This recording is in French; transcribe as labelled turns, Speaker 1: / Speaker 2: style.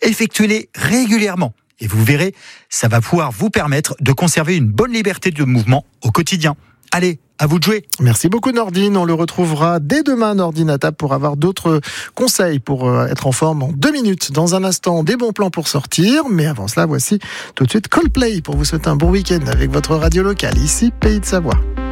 Speaker 1: Effectuez-les régulièrement. Et vous verrez, ça va pouvoir vous permettre de conserver une bonne liberté de mouvement au quotidien. Allez, à vous de jouer.
Speaker 2: Merci beaucoup Nordine, on le retrouvera dès demain Nordine à table pour avoir d'autres conseils pour être en forme en 2 minutes. Dans un instant, des bons plans pour sortir, mais avant cela, voici tout de suite Coldplay pour vous souhaiter un bon week-end avec votre radio locale, ici Pays de Savoie.